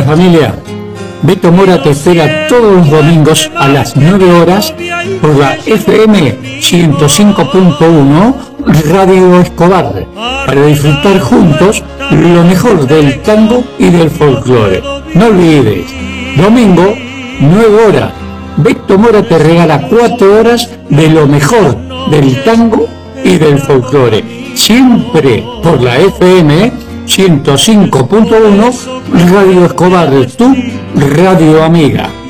familia, Beto Mora te espera todos los domingos a las 9 horas por la FM 105.1 Radio Escobar, para disfrutar juntos lo mejor del tango y del folclore. No olvides, domingo 9 horas, Beto Mora te regala 4 horas de lo mejor del tango y del folclore, siempre por la FM 105.1 Radio Escobar, tu radio amiga.